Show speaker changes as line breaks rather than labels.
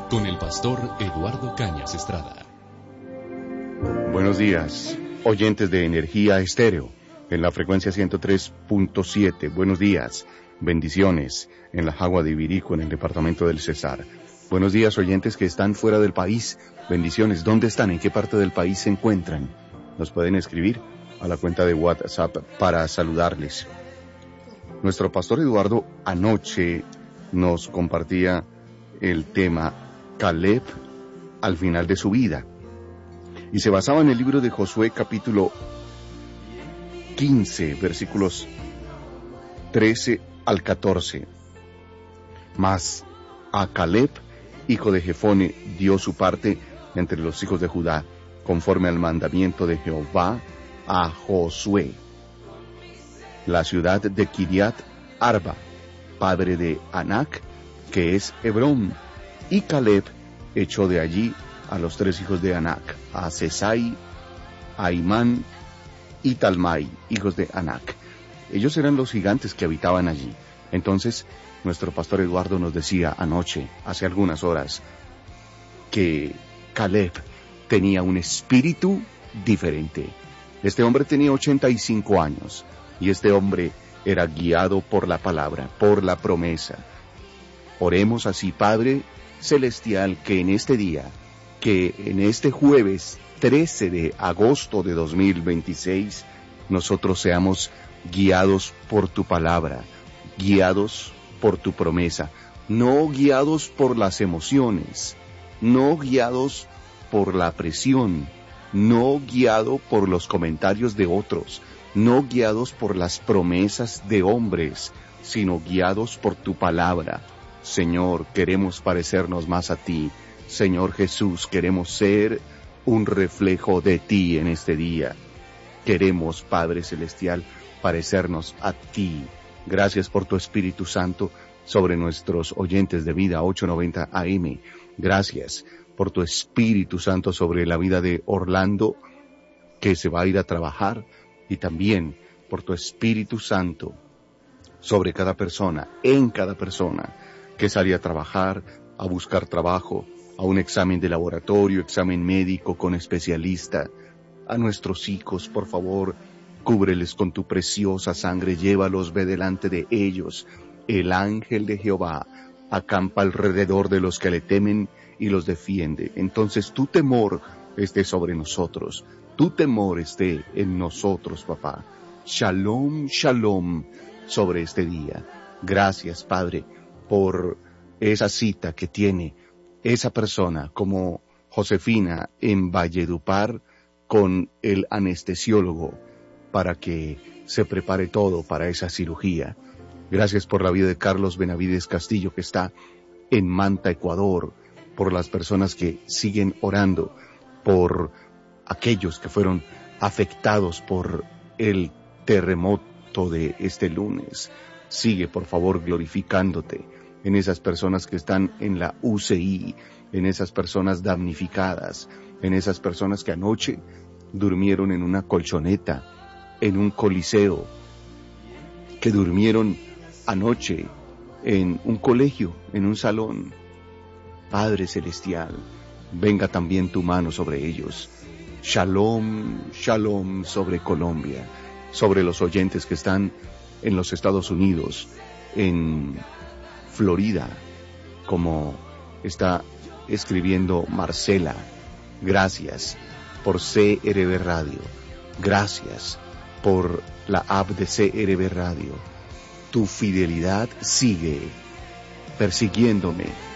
con el pastor Eduardo Cañas Estrada.
Buenos días, oyentes de Energía Estéreo, en la frecuencia 103.7. Buenos días, bendiciones, en la Jagua de Ibirico, en el departamento del Cesar. Buenos días, oyentes que están fuera del país. Bendiciones, ¿dónde están? ¿En qué parte del país se encuentran? Nos pueden escribir a la cuenta de WhatsApp para saludarles. Nuestro pastor Eduardo anoche nos compartía el tema Caleb al final de su vida, y se basaba en el libro de Josué capítulo 15 versículos 13 al 14. Mas a Caleb, hijo de Jefone, dio su parte entre los hijos de Judá, conforme al mandamiento de Jehová a Josué. La ciudad de Kiriat Arba, padre de Anac, que es Hebrón, y Caleb echó de allí a los 3 hijos de Anac, a Sesai, a Imán y Talmai, hijos de Anac. Ellos eran los gigantes que habitaban allí. Entonces, nuestro pastor Eduardo nos decía anoche, hace algunas horas, que Caleb tenía un espíritu diferente. Este hombre tenía 85 años, y este hombre era guiado por la palabra, por la promesa. Oremos así, Padre Celestial, que en este día, que en este jueves 13 de agosto de 2026, nosotros seamos guiados por tu palabra, guiados por tu promesa, no guiados por las emociones, no guiados por la presión, no guiados por los comentarios de otros, no guiados por las promesas de hombres, sino guiados por tu palabra. Señor, queremos parecernos más a ti. Señor Jesús, queremos ser un reflejo de ti en este día. Queremos, Padre Celestial, parecernos a ti. Gracias por tu Espíritu Santo sobre nuestros oyentes de Vida 890 AM. Gracias por tu Espíritu Santo sobre la vida de Orlando, que se va a ir a trabajar, y también por tu Espíritu Santo sobre cada persona, en cada persona que sale a trabajar, a buscar trabajo, a un examen de laboratorio, examen médico con especialista. A nuestros hijos, por favor, cúbreles con tu preciosa sangre, llévalos, ve delante de ellos. El ángel de Jehová acampa alrededor de los que le temen y los defiende. Entonces tu temor esté sobre nosotros, tu temor esté en nosotros, papá. Shalom, shalom sobre este día. Gracias, Padre, por esa cita que tiene esa persona como Josefina en Valledupar con el anestesiólogo para que se prepare todo para esa cirugía. Gracias por la vida de Carlos Benavides Castillo, que está en Manta, Ecuador, por las personas que siguen orando, por aquellos que fueron afectados por el terremoto de este lunes. Sigue, por favor, glorificándote en esas personas que están en la UCI, en esas personas damnificadas, en esas personas que anoche durmieron en una colchoneta, en un coliseo, que durmieron anoche en un colegio, en un salón. Padre Celestial, venga también tu mano sobre ellos. Shalom, shalom sobre Colombia, sobre los oyentes que están en los Estados Unidos, en Florida, como está escribiendo Marcela. Gracias por CRB Radio. Gracias por la app de CRB Radio. Tu fidelidad sigue persiguiéndome